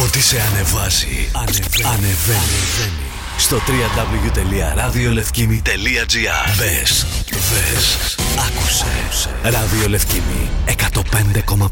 Ό,τι σε ανεβάζει, ανεβαίνει. Στο www.radiolevkimi.gr. Μπες, άκουσε. Ράδιο Λευκήμη 105,5.